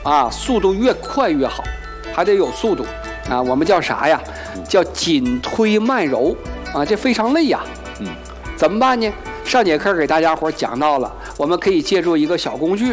啊，速度越快越好，还得有速度啊。我们叫啥呀？叫紧推慢揉啊，这非常累呀。怎么办呢？上节课给大家伙讲到了，我们可以借助一个小工具